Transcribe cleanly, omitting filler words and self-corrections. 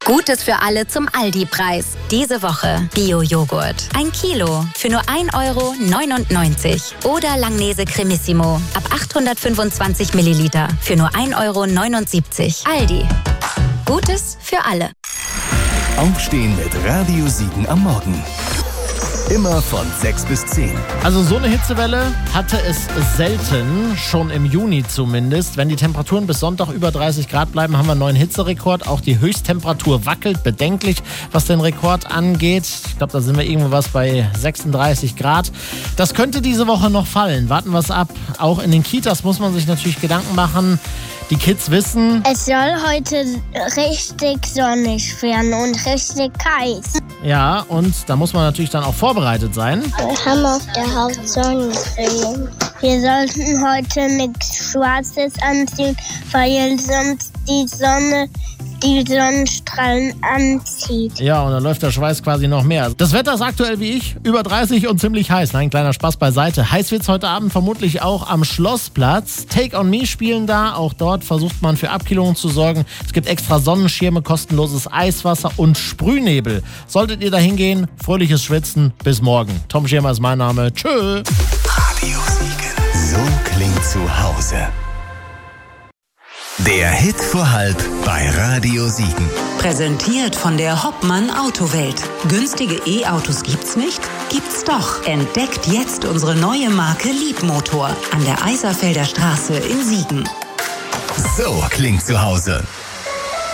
Gutes für alle zum Aldi-Preis. Diese Woche Bio-Joghurt. 1 Kilo für nur 1,99 € Oder Langnese Cremissimo ab 825 Milliliter für nur 1,79 €. Aldi. Gutes für alle. Aufstehen mit Radio Siegen am Morgen. Immer von 6 bis 10. Also so eine Hitzewelle hatte es selten, schon im Juni zumindest. Wenn die Temperaturen bis Sonntag über 30 Grad bleiben, haben wir einen neuen Hitzerekord. Auch die Höchsttemperatur wackelt bedenklich, was den Rekord angeht. Ich glaube, da sind wir irgendwo was bei 36 Grad. Das könnte diese Woche noch fallen. Warten wir es ab. Auch in den Kitas muss man sich natürlich Gedanken machen. Die Kids wissen, es soll heute richtig sonnig werden und richtig heiß. ja, und da muss man natürlich dann auch vorbereitet sein. Wir haben auf der Haut Sonnencreme. Wir sollten heute nichts Schwarzes anziehen, weil sonst die Sonne die Sonnenstrahlen anzieht. Ja, und dann läuft der Schweiß quasi noch mehr. Das Wetter ist aktuell wie ich, über 30 und ziemlich heiß. Nein, kleiner Spaß beiseite. Heiß wird's heute Abend vermutlich auch am Schlossplatz. Take on Me spielen da. Auch dort versucht man für Abkühlungen zu sorgen. Es gibt extra Sonnenschirme, kostenloses Eiswasser und Sprühnebel. Solltet ihr da hingehen, fröhliches Schwitzen. Bis morgen. Tom Schirmer ist mein Name. Tschö. Radio Siegen. So klingt zu Hause. Der Hit vor halb bei Radio Siegen. Präsentiert von der Hoppmann Autowelt. Günstige E-Autos gibt's nicht? Gibt's doch. Entdeckt jetzt unsere neue Marke Liebmotor an der Eiserfelder Straße in Siegen. So klingt zu Hause.